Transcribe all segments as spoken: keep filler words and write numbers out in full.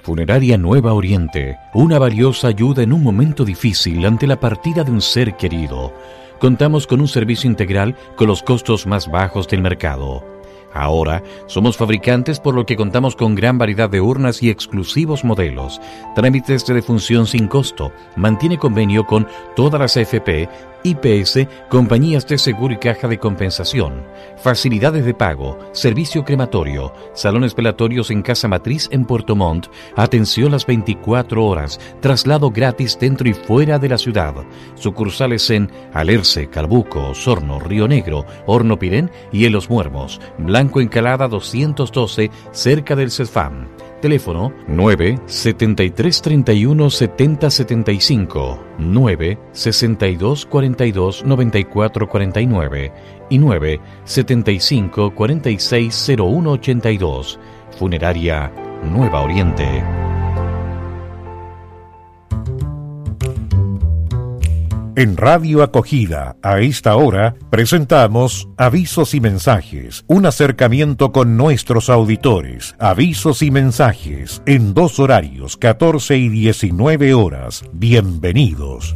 Funeraria Nueva Oriente, una valiosa ayuda en un momento difícil ante la partida de un ser querido. Contamos con un servicio integral con los costos más bajos del mercado. Ahora somos fabricantes, por lo que contamos con gran variedad de urnas y exclusivos modelos. Trámites de defunción sin costo. Mantiene convenio con todas las A F P, I P S, compañías de seguro y caja de compensación. Facilidades de pago, servicio crematorio, salones velatorios en Casa Matriz en Puerto Montt, atención las veinticuatro horas, traslado gratis dentro y fuera de la ciudad. Sucursales en Alerce, Calbuco, Osorno, Río Negro, Horno Pirén y en Los Muermos. Blanco Encalada doscientos doce, cerca del CESFAM. Teléfono nueve setenta y tres treinta y uno setenta setenta y cinco, nueve sesenta y dos cuarenta y dos noventa y cuatro cuarenta y nueve y nueve setenta y cinco cuarenta y seis cero uno ochenta y dos. Funeraria Nueva Oriente. En Radio Acogida, a esta hora, presentamos Avisos y Mensajes, un acercamiento con nuestros auditores. Avisos y mensajes, en dos horarios, catorce y diecinueve horas. Bienvenidos.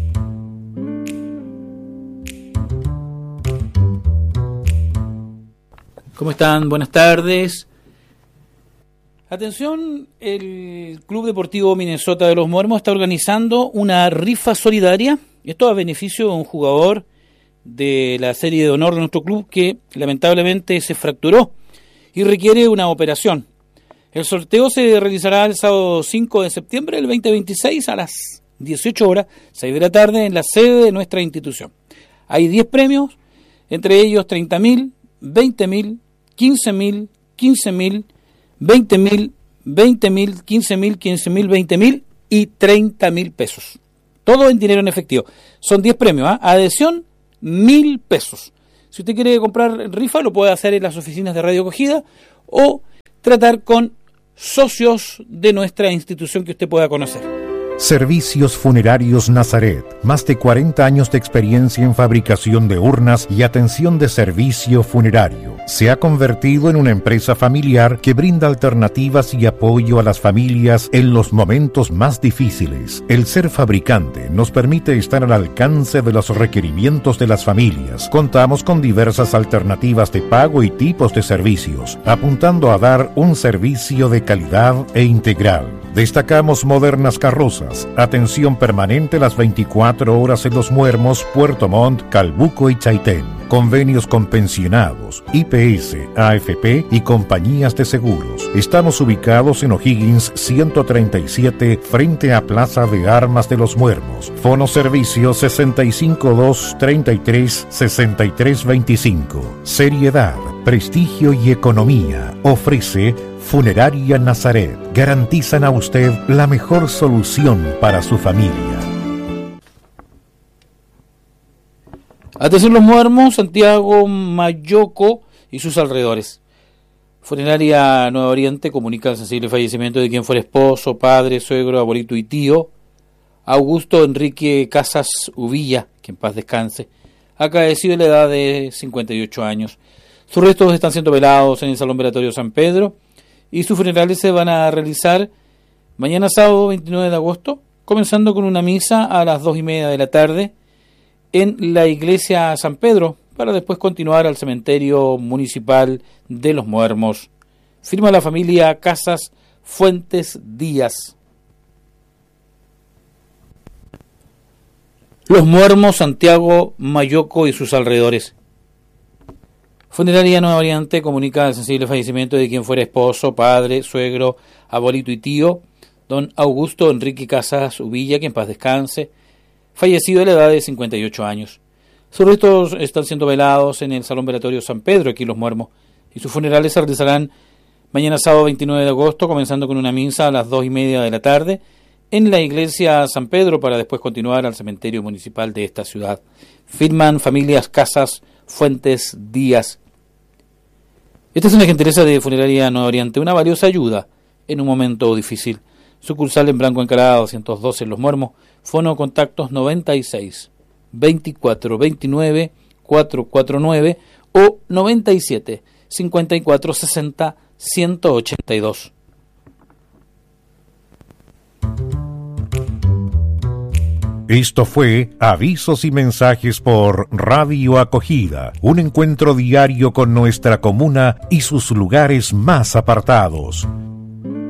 ¿Cómo están? Buenas tardes. Atención, el Club Deportivo Minnesota de Los Muermos está organizando una rifa solidaria. Esto a beneficio de un jugador de la serie de honor de nuestro club que lamentablemente se fracturó y requiere una operación. El sorteo se realizará el sábado cinco de septiembre del veinte veintiséis a las dieciocho horas, seis de la tarde, en la sede de nuestra institución. Hay diez premios, entre ellos treinta mil, veinte mil, quince mil, quince mil, veinte mil, veinte mil, quince mil, quince mil, veinte mil y treinta mil pesos. Todo en dinero en efectivo. Son diez premios, ¿eh? Adhesión, mil pesos. Si usted quiere comprar rifa, lo puede hacer en las oficinas de Radio Acogida o tratar con socios de nuestra institución que usted pueda conocer. Servicios Funerarios Nazaret. Más de cuarenta años de experiencia en fabricación de urnas y atención de servicio funerario. Se ha convertido en una empresa familiar que brinda alternativas y apoyo a las familias en los momentos más difíciles. El ser fabricante nos permite estar al alcance de los requerimientos de las familias. Contamos con diversas alternativas de pago y tipos de servicios, apuntando a dar un servicio de calidad e integral. Destacamos modernas carrozas, atención permanente las veinticuatro horas en Los Muermos, Puerto Montt, Calbuco y Chaitén. Convenios con pensionados, I P S, A F P y compañías de seguros. Estamos ubicados en O'Higgins ciento treinta y siete, frente a Plaza de Armas de Los Muermos. Fono servicio sesenta y cinco dos treinta y tres sesenta y tres veinticinco. Seriedad, prestigio y economía. Ofrece Funeraria Nazaret. Garantizan a usted la mejor solución para su familia. Atención Los Muermos, Santiago, Mayoco y sus alrededores. Funeraria Nueva Oriente comunica el sensible fallecimiento de quien fuera esposo, padre, suegro, abuelito y tío Augusto Enrique Casas Uvilla, que en paz descanse, acaecido en la edad de cincuenta y ocho años. Sus restos están siendo velados en el Salón Velatorio San Pedro y sus funerales se van a realizar mañana sábado veintinueve de agosto, comenzando con una misa a las dos y media de la tarde en la iglesia San Pedro, para después continuar al cementerio municipal de Los Muermos. Firma la familia Casas Fuentes Díaz. Los Muermos, Santiago, Mayoco y sus alrededores. Funeraria Nueva Oriente comunica el sensible fallecimiento de quien fuera esposo, padre, suegro, abuelito y tío, don Augusto Enrique Casas Uvilla, que en paz descanse, fallecido a la edad de cincuenta y ocho años. Sus restos están siendo velados en el Salón Velatorio San Pedro, aquí en Los Muermos, y sus funerales se realizarán mañana sábado veintinueve de agosto, comenzando con una misa a las dos y media de la tarde en la iglesia San Pedro, para después continuar al cementerio municipal de esta ciudad. Firman familias Casas Fuentes Díaz. Esta es una gentileza de Funeraria Nueva Oriente, una valiosa ayuda en un momento difícil. Sucursal en Blanco Encalada doscientos doce en Los Muermos. Fono contactos noventa y seis, veinticuatro, veintinueve, cuatrocientos cuarenta y nueve o noventa y siete, cincuenta y cuatro, sesenta, ciento ochenta y dos. Esto fue Avisos y Mensajes por Radio Acogida, un encuentro diario con nuestra comuna y sus lugares más apartados.